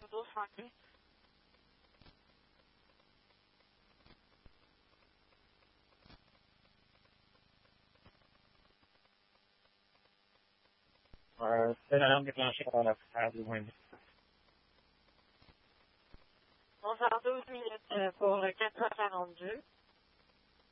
12,5. C'est la lampe déclenchée par la frère du Windows. 11h12 pour le 442.